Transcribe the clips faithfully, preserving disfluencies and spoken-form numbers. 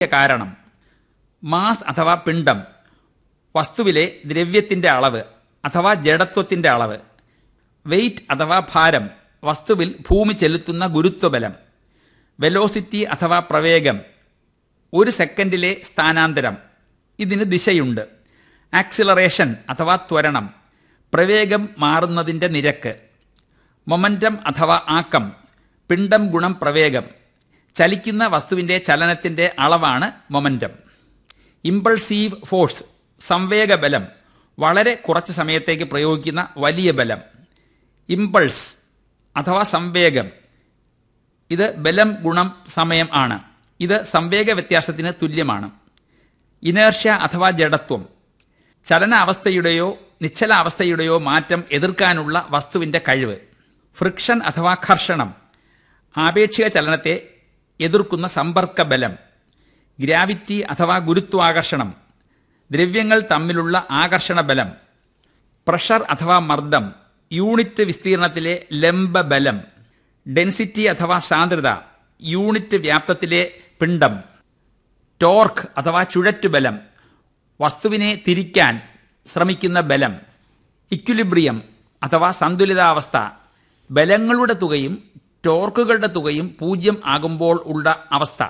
കാരണം മാസ് അഥവാ പിണ്ഡം വസ്തുവിലെ ദ്രവ്യത്തിന്റെ അളവ് അഥവാ ജഡത്വത്തിന്റെ അളവ്. വെയ്റ്റ് അഥവാ ഭാരം വസ്തുവിൽ ഭൂമി ചെലുത്തുന്ന ഗുരുത്വബലം. വെലോസിറ്റി അഥവാ പ്രവേഗം ഒരു സെക്കൻഡിലെ സ്ഥാനാന്തരം, ഇതിന് ദിശയുണ്ട്. ആക്സിലറേഷൻ അഥവാ ത്വരണം പ്രവേഗം മാറുന്നതിന്റെ നിരക്ക്. മൊമന്റം അഥവാ ആക്കം പിണ്ഡം ഗുണം പ്രവേഗം ചലിക്കുന്ന വസ്തുവിന്റെ ചലനത്തിന്റെ അളവാണ് മൊമന്റം. ഇമ്പൾസീവ് ഫോഴ്സ് സംവേഗ ബലം വളരെ കുറച്ച് സമയത്തേക്ക് പ്രയോഗിക്കുന്ന വലിയ ബലം. ഇമ്പൾസ് അഥവാ സംവേഗം ഇത് ബലം ഗുണം സമയം ആണ്. ഇത് സംവേഗ വ്യത്യാസത്തിന് തുല്യമാണ്. ഇനേർഷ്യ അഥവാ ജഡത്വം ചലനാവസ്ഥയുടെയോ നിശ്ചലാവസ്ഥയുടെയോ മാറ്റം എതിർക്കാനുള്ള വസ്തുവിന്റെ കഴിവ്. ഫ്രിക്ഷൻ അഥവാ ഘർഷണം ആപേക്ഷിക ചലനത്തെ എതിർക്കുന്ന സമ്പർക്ക ബലം. ഗ്രാവിറ്റി അഥവാ ഗുരുത്വാകർഷണം ദ്രവ്യങ്ങൾ തമ്മിലുള്ള ആകർഷണ ബലം. പ്രഷർ അഥവാ മർദ്ദം യൂണിറ്റ് വിസ്തീർണത്തിലെ ലംബ ബലം. ഡെൻസിറ്റി അഥവാ സാന്ദ്രത യൂണിറ്റ് വ്യാപ്തത്തിലെ പിണ്ഡം. ടോർക്ക് അഥവാ ചുഴറ്റുബലം വസ്തുവിനെ തിരിക്കാൻ ശ്രമിക്കുന്ന ബലം. ഇക്വിലിബ്രിയം അഥവാ സന്തുലിതാവസ്ഥ ബലങ്ങളുടെ തുകയും ടോർക്കുകളുടെ തുകയും പൂജ്യം ആകുമ്പോൾ ഉള്ള അവസ്ഥ.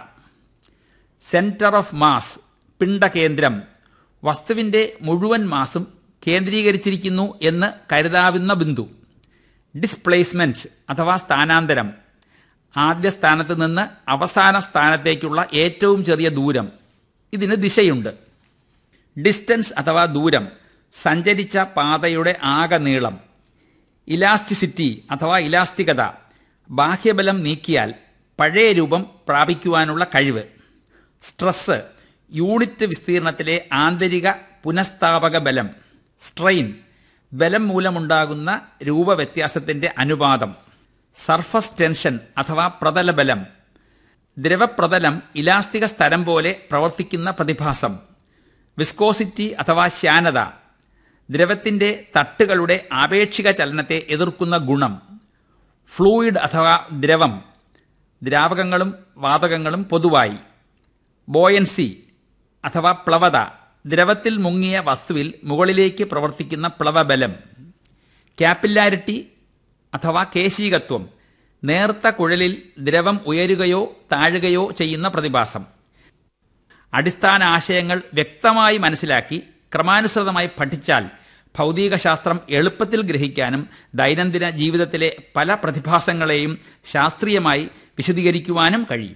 സെന്റർ ഓഫ് മാസ് പിണ്ഡകേന്ദ്രം വസ്തുവിന്റെ മുഴുവൻ മാസും കേന്ദ്രീകരിച്ചിരിക്കുന്നു എന്ന് കരുതാവുന്ന ബിന്ദു. ഡിസ്പ്ലേസ്മെന്റ് അഥവാ സ്ഥാനാന്തരം ആദ്യ സ്ഥാനത്ത് നിന്ന് അവസാന സ്ഥാനത്തേക്കുള്ള ഏറ്റവും ചെറിയ ദൂരം, ഇതിന് ദിശയുണ്ട്. ഡിസ്റ്റൻസ് അഥവാ ദൂരം സഞ്ചരിച്ച പാതയുടെ ആകെ നീളം. ഇലാസ്റ്റിസിറ്റി അഥവാ ഇലാസ്തികത ബാഹ്യബലം നീക്കിയാൽ പഴയ രൂപം പ്രാപിക്കുവാനുള്ള കഴിവ്. സ്ട്രെസ് യൂണിറ്റ് വിസ്തീർണത്തിലെ ആന്തരിക പുനഃസ്ഥാപക ബലം. സ്ട്രെയിൻ ബലം മൂലമുണ്ടാകുന്ന രൂപവ്യത്യാസത്തിന്റെ അനുപാതം. സർഫസ് ടെൻഷൻ അഥവാ പ്രതലബലം ദ്രവപ്രതലം ഇലാസ്തിക സ്ഥലം പോലെ പ്രവർത്തിക്കുന്ന പ്രതിഭാസം. വിസ്കോസിറ്റി അഥവാ ശ്യാനത ദ്രവത്തിന്റെ തട്ടുകളുടെ ആപേക്ഷിക ചലനത്തെ എതിർക്കുന്ന ഗുണം. ഫ്ലൂയിഡ് അഥവാ ദ്രവം ദ്രാവകങ്ങളും വാതകങ്ങളും പൊതുവായി. ബോയൻസി അഥവാ പ്ലവത ദ്രവത്തിൽ മുങ്ങിയ വസ്തുവിൽ മുകളിലേക്ക് പ്രവർത്തിക്കുന്ന പ്ലവബലം. ക്യാപ്പില്ലാരിറ്റി അഥവാ കേശീകത്വം നേർത്ത കുഴലിൽ ദ്രവം ഉയരുകയോ താഴുകയോ ചെയ്യുന്ന പ്രതിഭാസം. അടിസ്ഥാന ആശയങ്ങൾ വ്യക്തമായി മനസ്സിലാക്കി ക്രമാനുസൃതമായി പഠിച്ചാൽ ഭൗതികശാസ്ത്രം എളുപ്പത്തിൽ ഗ്രഹിക്കാനും ദൈനംദിന ജീവിതത്തിലെ പല പ്രതിഭാസങ്ങളെയും ശാസ്ത്രീയമായി വിശദീകരിക്കുവാനും കഴിയും.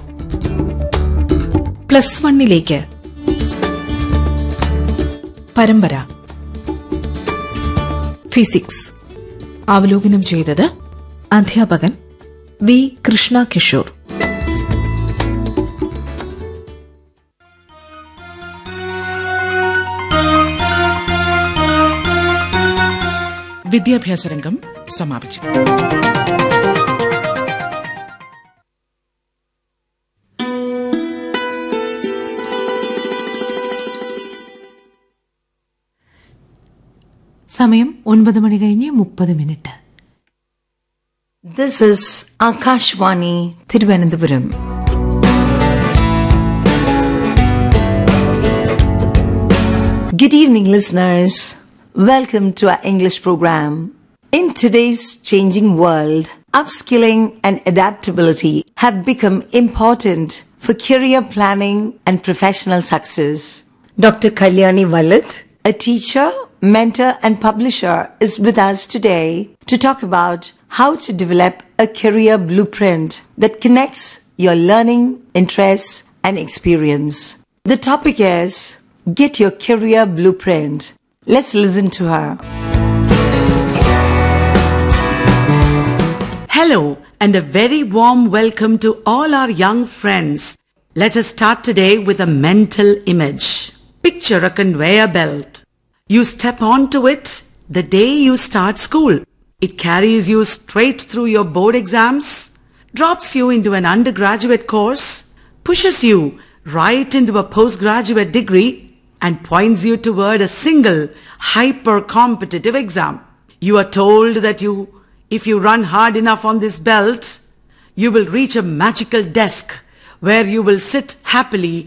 പ്ലസ് വണ്ണിലേക്ക് പരമ്പര ഫിസിക്സ് അവലോകനം ചെയ്തത് അധ്യാപകൻ വി കൃഷ്ണ കിഷോർ. വിദ്യാഭ്യാസ രംഗം സമാപിച്ചു. സമയം ഒൻപത് മണി കഴിഞ്ഞ് മുപ്പത് minute. This is Akashvani, Thiruvananthapuram. Good evening, listeners. Welcome to our English program. In today's changing world, upskilling and adaptability have become important for career planning and professional success. Doctor Kalyani Vallath, a teacher, mentor and publisher, is with us today to talk about how to develop a career blueprint that connects your learning, interests and experience. The topic is Get Your Career Blueprint. Let's listen to her. Hello and a very warm welcome to all our young friends. Let us start today with a mental image. Picture a conveyor belt. You step onto it the day you start school. It carries you straight through your board exams, drops you into an undergraduate course, pushes you right into a postgraduate degree, and points you toward a single hyper-competitive exam. You are told that you, if you run hard enough on this belt, you will reach a magical desk where you will sit happily